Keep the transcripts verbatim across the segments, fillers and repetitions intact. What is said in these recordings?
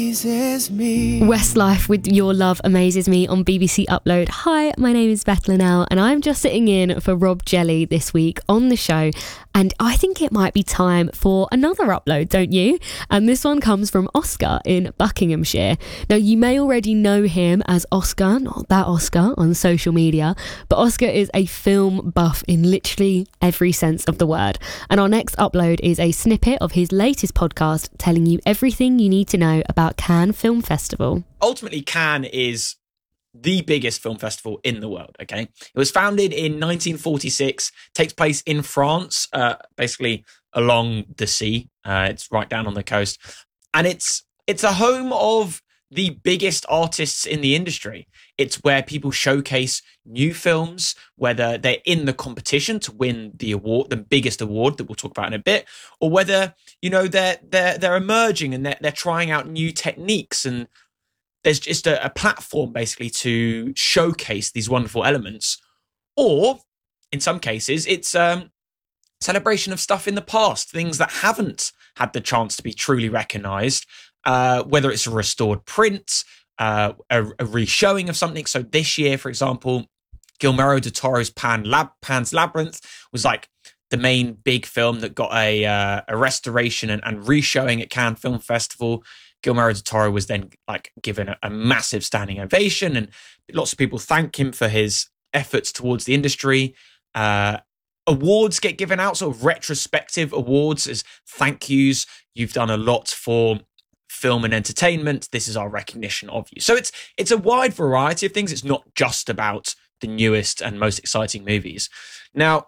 Westlife with Your Love Amazes Me on B B C Upload. Hi, my name is Beth Linnell and I'm just sitting in for Rob Jelly this week on the show, and I think it might be time for another upload, don't you? And this one comes from Oscar in Buckinghamshire. Now, you may already know him as Oscar, not that Oscar, on social media, but Oscar is a film buff in literally every sense of the word. And our next upload is a snippet of his latest podcast telling you everything you need to know about Cannes Film Festival. Ultimately, Cannes is the biggest film festival in the world, okay? It was founded in nineteen forty-six, takes place in France, uh, basically along the sea. Uh, it's right down on the coast. And it's it's a home of the biggest artists in the industry. It's where people showcase new films, whether they're in the competition to win the award, the biggest award that we'll talk about in a bit, or whether, you know, they're they're they're emerging and they're they're trying out new techniques, and there's just a, a platform basically to showcase these wonderful elements. Or in some cases, it's um celebration of stuff in the past, things that haven't had the chance to be truly recognized, uh, whether it's a restored print, uh, a, a re-showing of something. So this year, for example, Guillermo del Toro's Pan Lab, Pan's Labyrinth was like the main big film that got a uh, a restoration and, and re-showing at Cannes Film Festival. Guillermo del Toro was then like given a, a massive standing ovation, and lots of people thank him for his efforts towards the industry. Uh, awards get given out, sort of retrospective awards as thank yous. You've done a lot for film and entertainment. This is our recognition of you. So it's it's a wide variety of things. It's not just about the newest and most exciting movies. Now,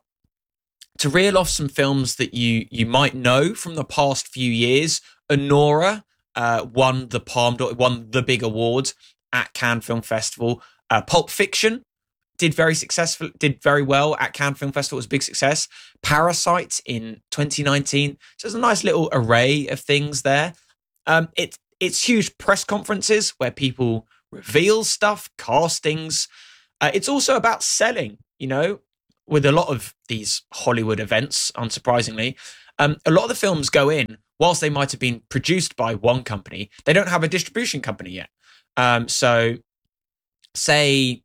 to reel off some films that you you might know from the past few years, Anora uh, won the Palme d'Or, won the big award at Cannes Film Festival. Uh, Pulp Fiction did very successful, did very well at Cannes Film Festival. It was a big success. Parasite in twenty nineteen. So there's a nice little array of things there. Um, it, it's huge press conferences where people reveal stuff, castings. Uh, it's also about selling, you know, with a lot of these Hollywood events, unsurprisingly. Um, a lot of the films go in, whilst they might have been produced by one company, they don't have a distribution company yet. Um, so say,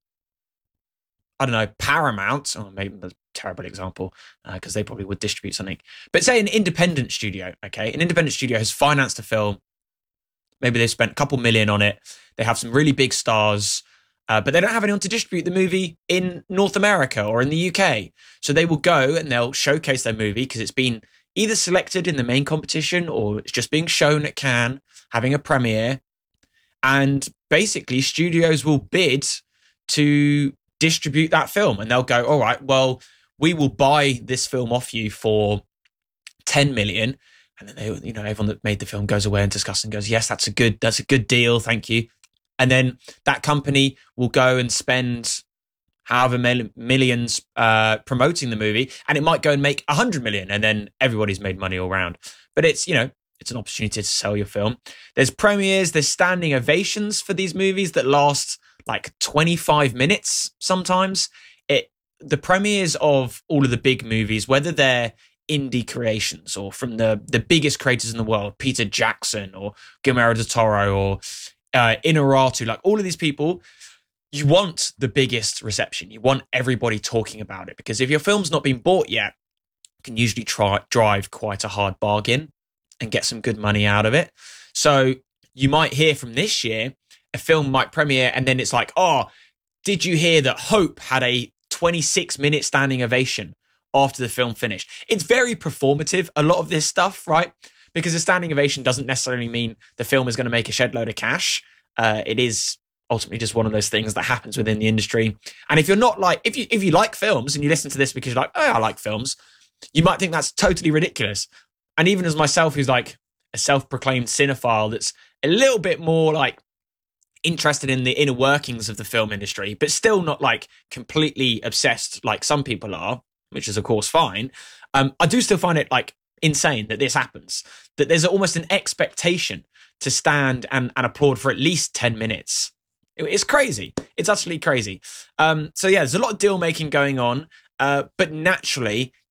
I don't know, Paramount, or maybe a terrible example, because uh, they probably would distribute something. But say an independent studio, okay? An independent studio has financed a film. Maybe they've spent a couple million on it. They have some really big stars, uh, but they don't have anyone to distribute the movie in North America or in the U K. So they will go and they'll showcase their movie because it's been either selected in the main competition or it's just being shown at Cannes, having a premiere. And basically, studios will bid to distribute that film, and they'll go, all right, well, we will buy this film off you for ten million. And then they, you know, everyone that made the film goes away and discusses and goes, yes, that's a good, that's a good deal. Thank you. And then that company will go and spend however mil- millions uh, promoting the movie, and it might go and make a hundred million, and then everybody's made money all around. But it's, you know, it's an opportunity to sell your film. There's premieres, there's standing ovations for these movies that last like twenty-five minutes sometimes. It the premieres of all of the big movies, whether they're indie creations or from the the biggest creators in the world, Peter Jackson or Guillermo del Toro or uh, Inarritu, like all of these people, you want the biggest reception. You want everybody talking about it, because if your film's not been bought yet, you can usually try drive quite a hard bargain and get some good money out of it. So you might hear from this year, a film might premiere and then it's like, oh, did you hear that Hope had a twenty-six minute standing ovation after the film finished? It's very performative, a lot of this stuff, right? Because a standing ovation doesn't necessarily mean the film is going to make a shed load of cash. Uh, it is ultimately just one of those things that happens within the industry. And if you're not like, if you if you like films and you listen to this because you're like, oh, I like films, you might think that's totally ridiculous. And even as myself, who's like a self-proclaimed cinephile that's a little bit more like interested in the inner workings of the film industry, but still not like completely obsessed like some people are, which is of course fine. Um, I do still find it like insane that this happens, that there's almost an expectation to stand and, and applaud for at least ten minutes. It, it's crazy. It's utterly crazy. Um, so yeah, there's a lot of deal making going on, uh, but naturally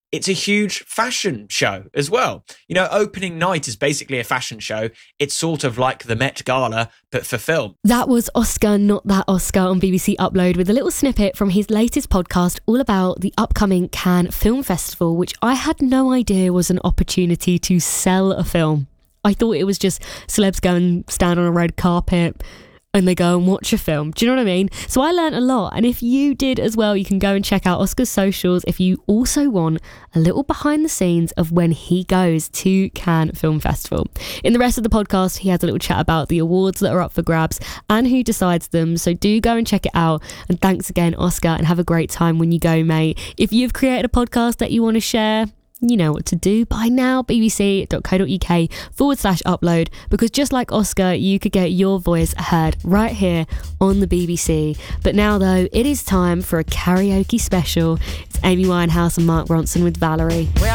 it's a huge fashion show as well. You know, opening night is basically a fashion show. It's sort of like the Met Gala, but for film. That was Oscar, Not That Oscar on B B C Upload with a little snippet from his latest podcast all about the upcoming Cannes Film Festival, which I had no idea was an opportunity to sell a film. I thought it was just celebs go and stand on a red carpet and they go and watch a film. Do you know what I mean? So I learned a lot. And if you did as well, you can go and check out Oscar's socials if you also want a little behind the scenes of when he goes to Cannes Film Festival. In the rest of the podcast, he has a little chat about the awards that are up for grabs and who decides them. So do go and check it out. And thanks again, Oscar, and have a great time when you go, mate. If you've created a podcast that you want to share, you know what to do by now. bbc.co.uk forward slash upload, because just like Oscar, you could get your voice heard right here on the B B C. But now though, it is time for a karaoke special. It's Amy Winehouse and Mark Ronson with Valerie. Well,